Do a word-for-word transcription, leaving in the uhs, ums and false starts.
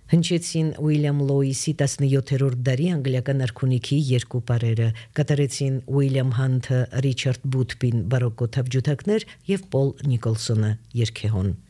Հնչեցին Ուիլյամ Լոյիսի տասնյոթերորդ դարի անգլիական արքունիքի երկու պարերը, կատարեցին Ուիլյամ Հանթը, Ռիչարդ Բութբին բարոկկո թավջութակներ և Պոլ Նիկոլսոնը երգեհոն։